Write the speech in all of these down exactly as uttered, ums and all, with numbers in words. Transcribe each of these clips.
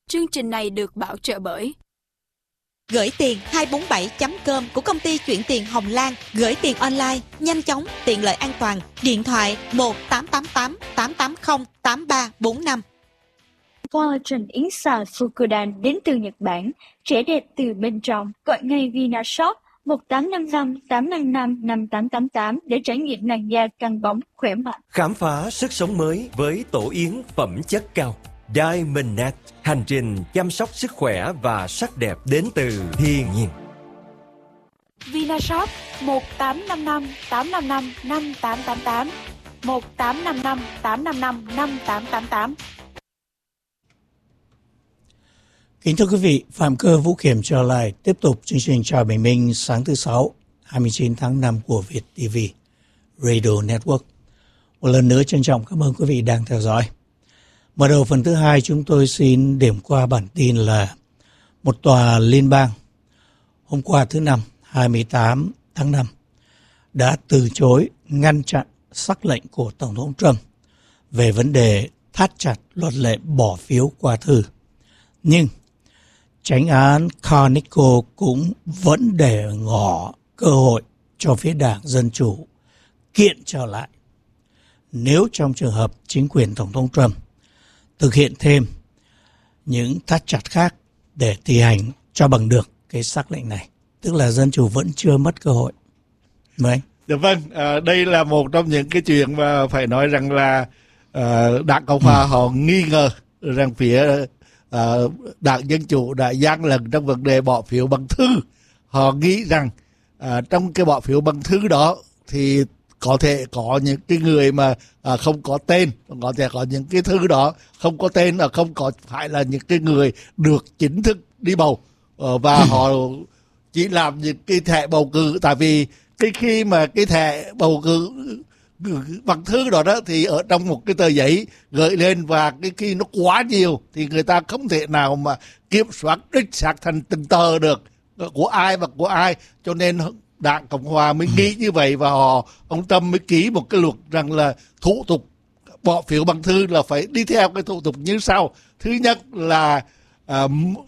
Chương trình này được bảo trợ bởi Gửi tiền hai bốn bảy chấm com của công ty chuyển tiền Hồng Lan. Gửi tiền online, nhanh chóng, tiện lợi an toàn. Điện thoại một tám tám tám tám tám không tám ba bốn năm. Collagen Inside Fukudan đến từ Nhật Bản. Trẻ đẹp từ bên trong. Gọi ngay Vinashop một tám năm năm tám năm năm năm tám tám tám để trải nghiệm làn da căng bóng, khỏe mạnh. Khám phá sức sống mới với tổ yến phẩm chất cao. Diamond Net, hành trình chăm sóc sức khỏe và sắc đẹp đến từ thiên nhiên. Vinashop một tám năm năm tám năm năm năm tám tám tám, một tám năm năm tám năm năm năm tám tám tám. Kính thưa quý vị, Phạm Cơ Vũ Kiểm trở lại tiếp tục chương trình Chào Bình Minh sáng thứ Sáu, hai mươi chín tháng năm của Việt ti vi Radio Network. Một lần nữa trân trọng cảm ơn quý vị đang theo dõi. Mở đầu phần thứ hai, chúng tôi xin điểm qua bản tin là một tòa liên bang hôm qua thứ Năm, hai mươi tám tháng năm đã từ chối ngăn chặn sắc lệnh của Tổng thống Trump về vấn đề thắt chặt luật lệ bỏ phiếu qua thư. Nhưng chánh án Carnico cũng vẫn để ngỏ cơ hội cho phía Đảng Dân Chủ kiện trở lại nếu trong trường hợp chính quyền Tổng thống Trump thực hiện thêm những thắt chặt khác để thi hành cho bằng được cái sắc lệnh này. Tức là Dân Chủ vẫn chưa mất cơ hội. Mời anh. Dạ vâng, à, đây là một trong những cái chuyện mà phải nói rằng là à, Đảng Cộng hòa ừ. họ nghi ngờ rằng phía à, Đảng Dân Chủ đã gian lận trong vấn đề bỏ phiếu bằng thư. Họ nghĩ rằng à, trong cái bỏ phiếu bằng thư đó thì có thể có những cái người mà à, không có tên, có thể có những cái thư đó không có tên, là không có phải là những cái người được chính thức đi bầu, ờ, và họ chỉ làm những cái thẻ bầu cử. Tại vì cái khi mà cái thẻ bầu cử bằng thư đó đó thì ở trong một cái tờ giấy gửi lên, và cái khi nó quá nhiều thì người ta không thể nào mà kiểm soát đích xác thành từng tờ được của ai và của ai, cho nên Đảng Cộng hòa mới nghĩ như vậy, và họ ông Trump mới ký một cái luật rằng là thủ tục bỏ phiếu bằng thư là phải đi theo cái thủ tục như sau. Thứ nhất là à,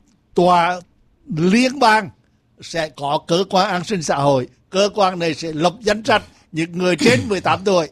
tòa liên bang sẽ có cơ quan an sinh xã hội, cơ quan này sẽ lập danh sách những người trên mười tám tuổi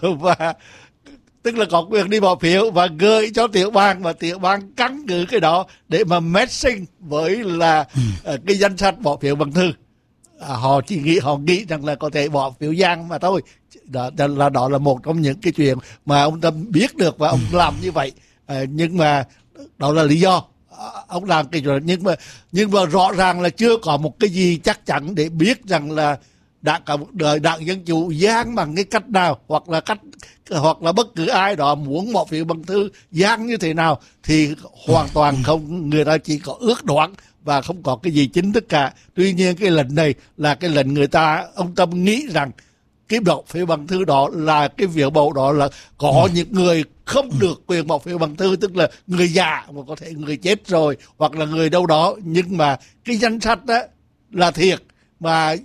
và tức là có quyền đi bỏ phiếu, và gửi cho tiểu bang, và tiểu bang căn cứ cái đó để mà matching với là uh, cái danh sách bỏ phiếu bằng thư. À, họ chỉ nghĩ họ nghĩ rằng là có thể bỏ phiếu gian mà thôi. Đó, đó là đó là một trong những cái chuyện mà ông Trump biết được và ông làm như vậy. À, nhưng mà đó là lý do à, ông làm cái chuyện, nhưng mà nhưng mà rõ ràng là chưa có một cái gì chắc chắn để biết rằng là đảng đảng Dân Chủ gian bằng cái cách nào, hoặc là cách hoặc là bất cứ ai đó muốn bỏ phiếu bằng thư gian như thế nào thì hoàn toàn không, người ta chỉ có ước đoán và không có cái gì chính thức cả. Tuy nhiên cái lệnh này là cái lệnh người ta, ông Trump nghĩ rằng cái bỏ phiếu bằng thư đó là cái việc bầu đó là có những người không được quyền bỏ phiếu bằng thư, tức là người già, mà có thể người chết rồi, hoặc là người đâu đó, nhưng mà cái danh sách đó là thiệt mà